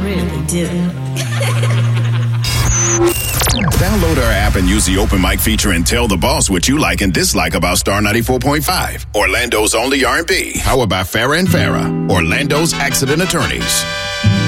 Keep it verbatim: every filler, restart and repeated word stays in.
really do. Download our app and use the open mic feature and tell the boss what you like and dislike about Star ninety-four point five. Orlando's only R and B. Powered by Farrah and Farrah. Orlando's Accident Attorneys.